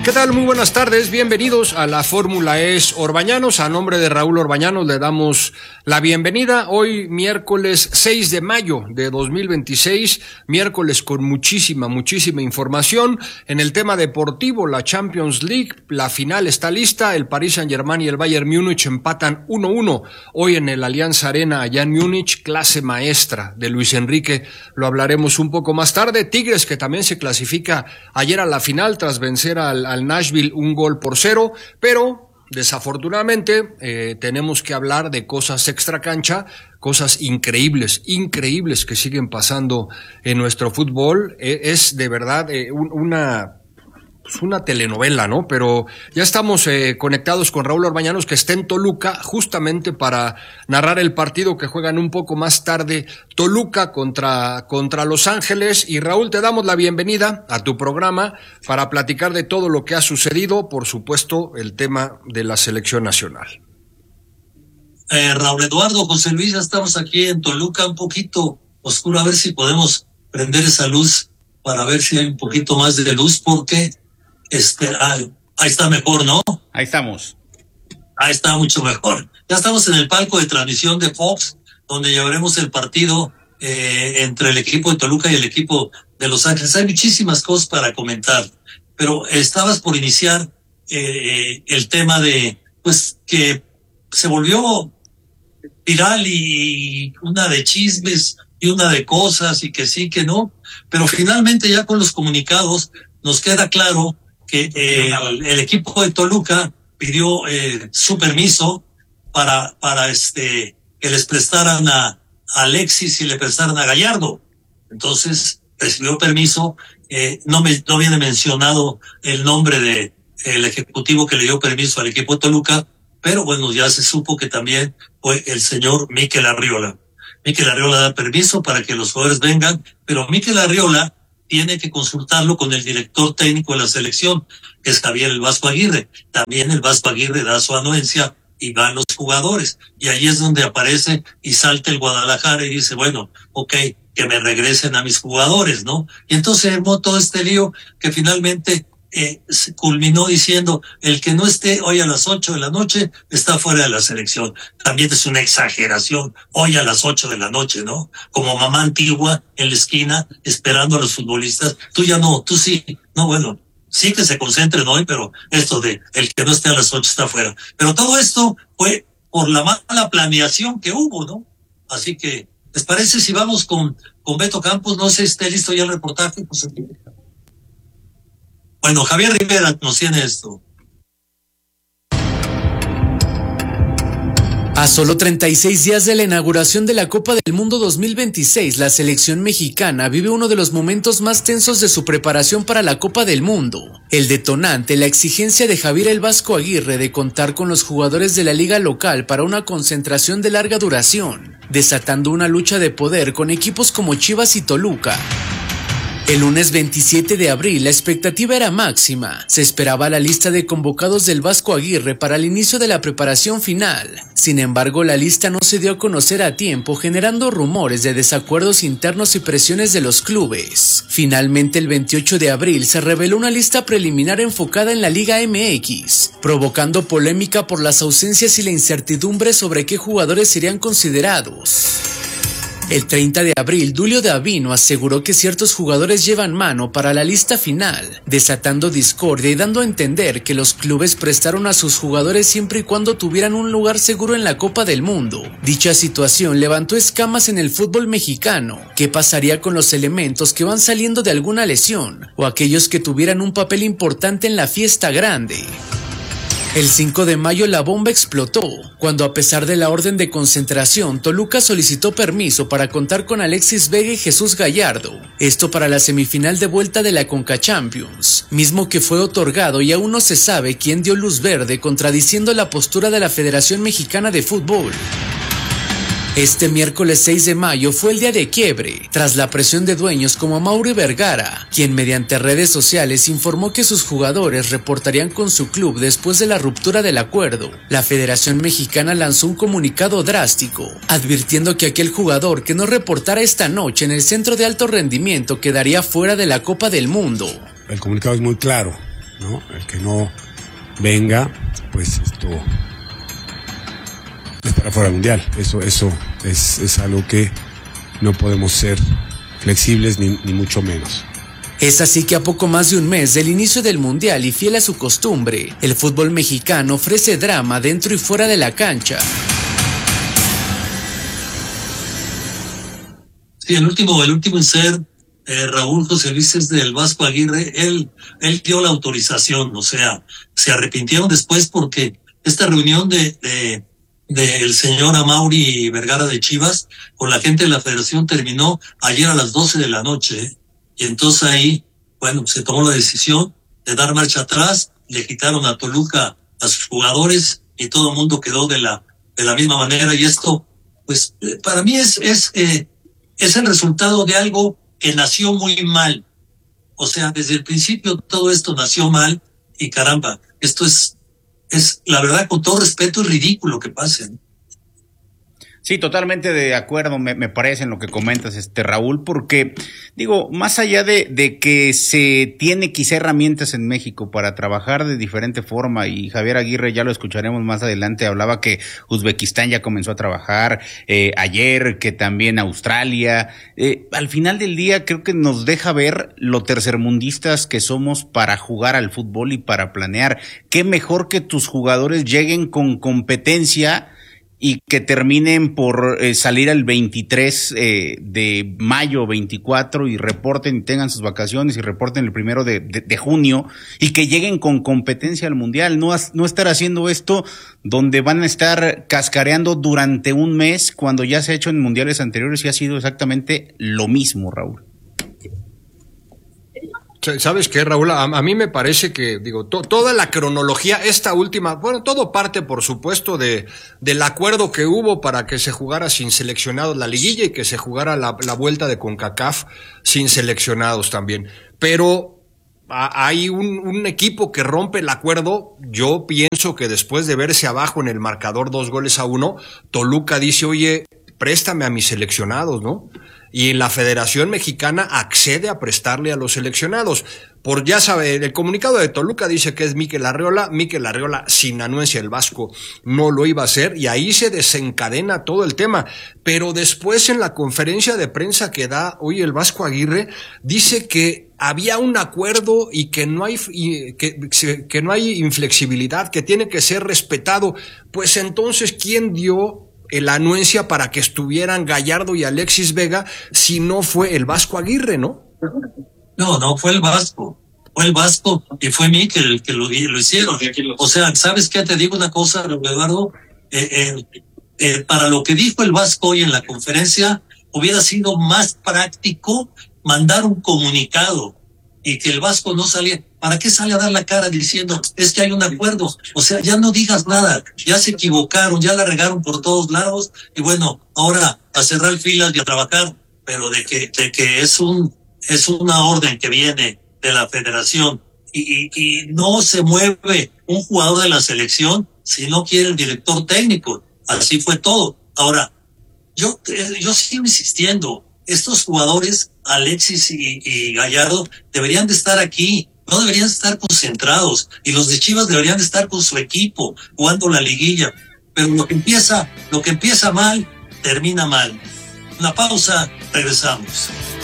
¿Qué tal? Muy buenas tardes, bienvenidos a la Fórmula ES Orbañanos. A nombre de Raúl Orbañanos le damos la bienvenida. Hoy miércoles 6 de mayo de 2026, miércoles con muchísima información. En el tema deportivo, la Champions League, la final está lista. El Paris Saint-Germain y el Bayern Múnich empatan 1-1 hoy en el Allianz Arena allá en Múnich. Clase maestra de Luis Enrique, lo hablaremos un poco más tarde. Tigres, que también se clasifica ayer a la final tras vencer al Nashville 1-0, pero desafortunadamente tenemos que hablar de cosas extracancha, cosas increíbles que siguen pasando en nuestro fútbol. Es de verdad una telenovela, ¿no? Pero ya estamos conectados con Raúl Orbañanos, que está en Toluca justamente para narrar el partido que juegan un poco más tarde, Toluca contra Los Ángeles. Y Raúl, te damos la bienvenida a tu programa para platicar de todo lo que ha sucedido, por supuesto, el tema de la selección nacional. Raúl Eduardo, José Luis, ya estamos aquí en Toluca, un poquito oscuro, a ver si podemos prender esa luz para ver si hay un poquito más de luz, porque ahí está mejor, ¿no? Ahí estamos. Ahí está mucho mejor. Ya estamos en el palco de transmisión de Fox, donde llevaremos el partido entre el equipo de Toluca y el equipo de Los Ángeles. Hay muchísimas cosas para comentar, pero estabas por iniciar el tema de, pues, que se volvió viral y una de chismes y una de cosas y que sí, que no, pero finalmente ya con los comunicados nos queda claro que el equipo de Toluca pidió su permiso para que les prestaran a Alexis y le prestaran a Gallardo. Entonces recibió permiso. No viene mencionado el nombre de el ejecutivo que le dio permiso al equipo de Toluca, pero bueno, ya se supo que también fue el señor Mikel Arriola. Mikel Arriola da permiso para que los jugadores vengan, pero Mikel Arriola tiene que consultarlo con el director técnico de la selección, que es Javier El Vasco Aguirre. También el Vasco Aguirre da su anuencia y van los jugadores. Y ahí es donde aparece y salta el Guadalajara y dice, bueno, ok, que me regresen a mis jugadores, ¿no? Y entonces armó todo este lío que finalmente se culminó diciendo, el que no esté hoy a las 8 de la noche está fuera de la selección. También es una exageración, hoy a las 8 de la noche, ¿no? Como mamá antigua en la esquina esperando a los futbolistas. Tú ya no, tú sí. No, bueno, sí que se concentren hoy, pero esto de el que no esté a las 8 está fuera. Pero todo esto fue por la mala planeación que hubo, ¿no? Así que, ¿les parece si vamos con Beto Campos? No sé si esté listo ya el reportaje, pues. Bueno, Javier Rivera nos tiene esto. A solo 36 días de la inauguración de la Copa del Mundo 2026, la selección mexicana vive uno de los momentos más tensos de su preparación para la Copa del Mundo. El detonante, la exigencia de Javier El Vasco Aguirre de contar con los jugadores de la liga local para una concentración de larga duración, desatando una lucha de poder con equipos como Chivas y Toluca. El lunes 27 de abril la expectativa era máxima. Se esperaba la lista de convocados del Vasco Aguirre para el inicio de la preparación final. Sin embargo, la lista no se dio a conocer a tiempo, generando rumores de desacuerdos internos y presiones de los clubes. Finalmente, el 28 de abril se reveló una lista preliminar enfocada en la Liga MX, provocando polémica por las ausencias y la incertidumbre sobre qué jugadores serían considerados. El 30 de abril, Dulio Davino aseguró que ciertos jugadores llevan mano para la lista final, desatando discordia y dando a entender que los clubes prestaron a sus jugadores siempre y cuando tuvieran un lugar seguro en la Copa del Mundo. Dicha situación levantó escamas en el fútbol mexicano. ¿Qué pasaría con los elementos que van saliendo de alguna lesión o aquellos que tuvieran un papel importante en la fiesta grande? El 5 de mayo la bomba explotó, cuando a pesar de la orden de concentración, Toluca solicitó permiso para contar con Alexis Vega y Jesús Gallardo, esto para la semifinal de vuelta de la Conca Champions, mismo que fue otorgado y aún no se sabe quién dio luz verde, contradiciendo la postura de la Federación Mexicana de Fútbol. Este miércoles 6 de mayo fue el día de quiebre, tras la presión de dueños como Mauri Vergara, quien mediante redes sociales informó que sus jugadores reportarían con su club después de la ruptura del acuerdo. La Federación Mexicana lanzó un comunicado drástico, advirtiendo que aquel jugador que no reportara esta noche en el centro de alto rendimiento quedaría fuera de la Copa del Mundo. El comunicado es muy claro. ¿no? El que no venga, pues esto es para fuera del mundial. Eso es algo que no podemos ser flexibles ni mucho menos. Es así que a poco más de un mes del inicio del mundial y fiel a su costumbre, el fútbol mexicano ofrece drama dentro y fuera de la cancha. Sí, el último en ser Raúl José Luis del Vasco Aguirre, él dio la autorización, o sea, se arrepintieron después porque esta reunión del señor Amaury Vergara de Chivas con la gente de la federación terminó ayer a las 12 de la noche, ¿eh? Y entonces ahí, bueno, se tomó la decisión de dar marcha atrás, le quitaron a Toluca a sus jugadores y todo el mundo quedó de la misma manera, y esto, pues, para mí es el resultado de algo que nació muy mal. O sea, desde el principio todo esto nació mal y caramba, esto es la verdad, con todo respeto, es ridículo que pase, ¿no? Sí, totalmente de acuerdo, me parece en lo que comentas, Raúl, porque digo, más allá de que se tiene quizá herramientas en México para trabajar de diferente forma, y Javier Aguirre, ya lo escucharemos más adelante, hablaba que Uzbekistán ya comenzó a trabajar, ayer que también Australia, al final del día creo que nos deja ver lo tercermundistas que somos para jugar al fútbol y para planear. Qué mejor que tus jugadores lleguen con competencia y que terminen por salir el 23 de mayo, 24, y reporten y tengan sus vacaciones y reporten el 1 de junio, y que lleguen con competencia al mundial, no estar haciendo esto donde van a estar cascareando durante un mes cuando ya se ha hecho en mundiales anteriores y ha sido exactamente lo mismo, Raúl. ¿Sabes qué, Raúl? A mí me parece que, digo, toda la cronología, esta última, bueno, todo parte, por supuesto, del acuerdo que hubo para que se jugara sin seleccionados la liguilla y que se jugara la vuelta de CONCACAF sin seleccionados también. Pero hay un equipo que rompe el acuerdo. Yo pienso que después de verse abajo en el marcador 2-1, Toluca dice, oye, préstame a mis seleccionados, ¿no? Y la Federación Mexicana accede a prestarle a los seleccionados. Por, ya sabe, el comunicado de Toluca dice que es Mikel Arriola sin anuencia el Vasco no lo iba a hacer, y ahí se desencadena todo el tema. Pero después, en la conferencia de prensa que da hoy el Vasco Aguirre, dice que había un acuerdo y que no hay inflexibilidad, que tiene que ser respetado. Pues entonces, ¿quién dio la anuencia para que estuvieran Gallardo y Alexis Vega si no fue el Vasco Aguirre, ¿no? No fue el Vasco. Fue el Vasco y fue Mikel el que lo hicieron. O sea, ¿sabes qué? Te digo una cosa, Eduardo. Para lo que dijo el Vasco hoy en la conferencia, hubiera sido más práctico mandar un comunicado y que el Vasco no salía. ¿Para qué sale a dar la cara diciendo, es que hay un acuerdo? O sea, ya no digas nada, ya se equivocaron, ya la regaron por todos lados, y bueno, ahora a cerrar filas y a trabajar, pero de que es una orden que viene de la federación, y no se mueve un jugador de la selección si no quiere el director técnico. Así fue todo. Ahora, yo sigo insistiendo, estos jugadores, Alexis y Gallardo, deberían de estar aquí, no deberían estar concentrados, y los de Chivas deberían de estar con su equipo, jugando la liguilla. Pero lo que empieza mal, termina mal. Una pausa, regresamos.